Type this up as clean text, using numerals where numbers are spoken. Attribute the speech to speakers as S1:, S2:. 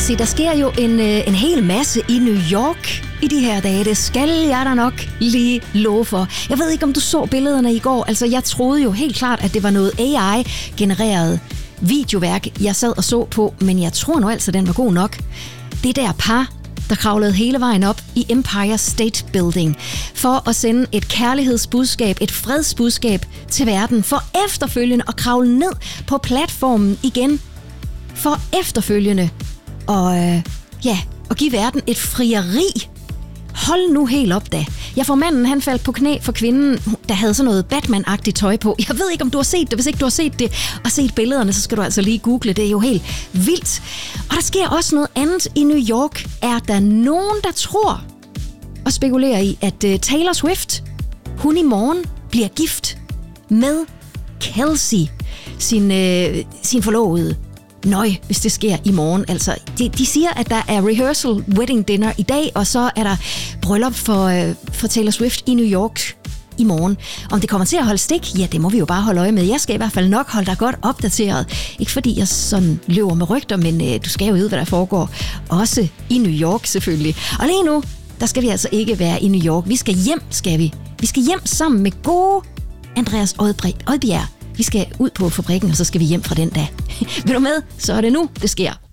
S1: se, der sker jo en hel masse i New York i de her dage. Det skal jeg da nok lige love for. Jeg ved ikke, om du så billederne i går. Altså, jeg troede jo helt klart, at det var noget AI-genereret videoværk, jeg sad og så på, men jeg tror nu altså, den var god nok. Det der par, der kravlede hele vejen op i Empire State Building for at sende et kærlighedsbudskab, et fredsbudskab til verden, for efterfølgende at kravle ned på platformen igen, for efterfølgende at give verden et frieri. Hold nu helt op da. Ja, for manden, han faldt på knæ for kvinden, der havde sådan noget Batman-agtigt tøj på. Jeg ved ikke, om du har set det. Hvis ikke du har set det og set billederne, så skal du altså lige google. Det er jo helt vildt. Og der sker også noget andet i New York. Er der nogen, der tror og spekulerer i, at Taylor Swift, hun i morgen bliver gift med Kelce, sin forlovede? Nøj, hvis det sker i morgen. Altså, de siger, at der er rehearsal wedding dinner i dag, og så er der bryllup for Taylor Swift i New York i morgen. Om det kommer til at holde stik, ja, det må vi jo bare holde øje med. Jeg skal i hvert fald nok holde dig godt opdateret. Ikke fordi jeg sådan løber med rygter, men du skal jo vide, hvad der foregår. Også i New York selvfølgelig. Og lige nu, der skal vi altså ikke være i New York. Vi skal hjem, skal vi. Vi skal hjem sammen med gode Andreas Odbjerg. Vi skal ud på fabrikken, og så skal vi hjem fra den dag. Vil du med? Så er det nu, det sker.